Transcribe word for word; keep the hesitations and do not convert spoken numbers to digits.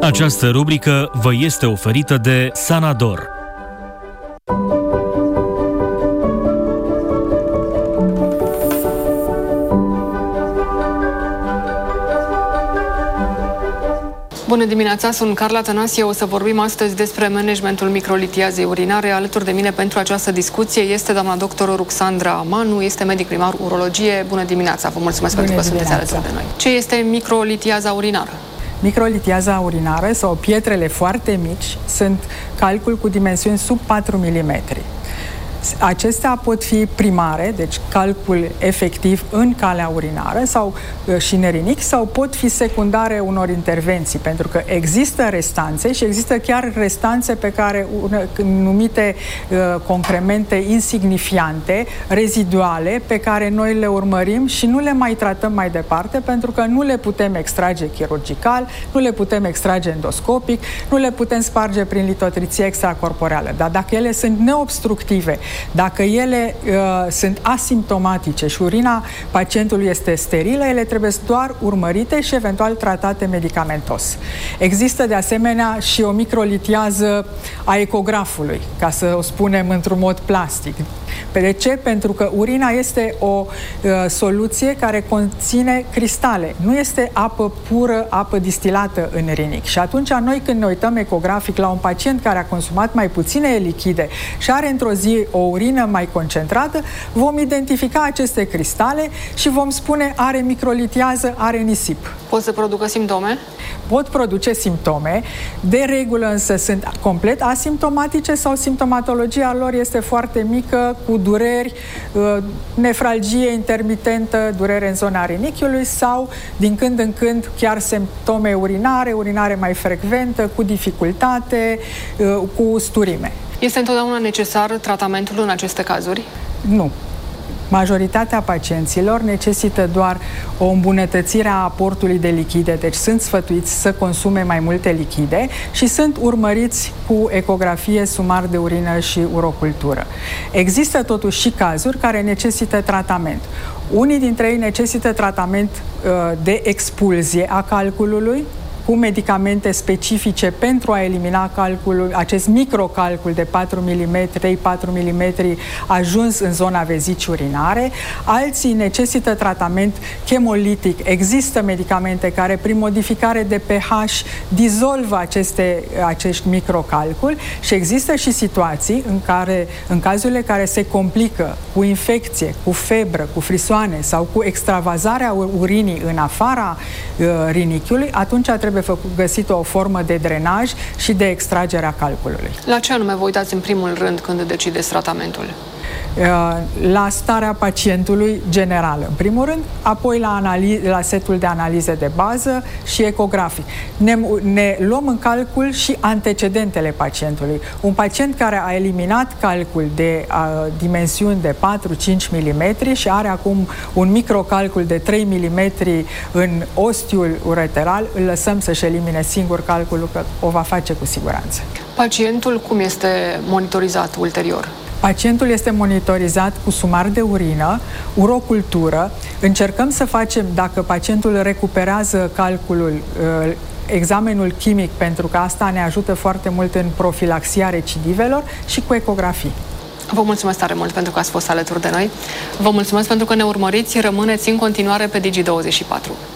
Această rubrică vă este oferită de Sanador. Bună dimineața, sunt Carla Tănasie. O să vorbim astăzi despre managementul microlitiazei urinare. Alături de mine pentru această discuție este doamna doctor Ruxandra Manu, este medic primar urologie. Bună dimineața, vă mulțumesc Bună pentru că dimineața. sunteți alături de noi. Ce este microlitiaza urinară? Microlitiaza urinară sau pietrele foarte mici sunt calcul cu dimensiuni sub patru milimetri. Acestea pot fi primare, deci calcul efectiv în calea urinară sau și nerinic, sau pot fi secundare unor intervenții, pentru că există restanțe și există chiar restanțe pe care, numite uh, concremente insignifiante, reziduale, pe care noi le urmărim și nu le mai tratăm mai departe, pentru că nu le putem extrage chirurgical, nu le putem extrage endoscopic, nu le putem sparge prin litotriție extracorporeală. Dar dacă ele sunt neobstructive, dacă ele uh, sunt asimptomatice și urina pacientului este sterilă, ele trebuie doar urmărite și eventual tratate medicamentos. Există de asemenea și o microlitiază a ecografului, ca să o spunem într-un mod plastic. De ce? Pentru că urina este o uh, soluție care conține cristale. Nu este apă pură, apă distilată în rinic. Și atunci noi, când ne uităm ecografic la un pacient care a consumat mai puține lichide și are într-o zi o urină mai concentrată, vom identifica aceste cristale și vom spune are microlitiază, are nisip. Pot să producă simptome? Pot produce simptome. De regulă însă sunt complet asimptomatice sau simptomatologia lor este foarte mică, cu dureri, nefralgie intermitentă, durere în zona rinichiului sau, din când în când, chiar simptome urinare, urinare mai frecventă, cu dificultate, cu usturime. Este întotdeauna necesar tratamentul în aceste cazuri? Nu. Majoritatea pacienților necesită doar o îmbunătățire a aportului de lichide, deci sunt sfătuiți să consume mai multe lichide și sunt urmăriți cu ecografie sumar de urină și urocultură. Există totuși și cazuri care necesită tratament. Unii dintre ei necesită tratament uh, de expulzie a calculului, cu medicamente specifice pentru a elimina calculul, acest microcalcul de patru milimetri, trei patru milimetri ajuns în zona vezicii urinare. Alții necesită tratament chemolitic. Există medicamente care, prin modificare de pH, dizolvă aceste, acești microcalculi și există și situații în care, în cazurile care se complică cu infecție, cu febră, cu frisoane sau cu extravazarea urinii în afara uh, rinichiului, atunci trebuie găsit o formă de drenaj și de extragere a calculului. La ce anume vă uitați în primul rând când decideți tratamentul? La starea pacientului generală, în primul rând, apoi la, analiz- la setul de analize de bază și ecografic. Ne, ne luăm în calcul și antecedentele pacientului. Un pacient care a eliminat calcul de a, dimensiuni de patru cinci milimetri și are acum un microcalcul de trei milimetri în ostiul ureteral, îl lăsăm să-și elimine singur calculul, că o va face cu siguranță. Pacientul cum este monitorizat ulterior? Pacientul este monitorizat cu sumar de urină, urocultură. Încercăm să facem, dacă pacientul recuperează calculul, examenul chimic, pentru că asta ne ajută foarte mult în profilaxia recidivelor, și cu ecografii. Vă mulțumesc tare mult pentru că ați fost alături de noi. Vă mulțumesc pentru că ne urmăriți. Rămâneți în continuare pe Digi douăzeci și patru.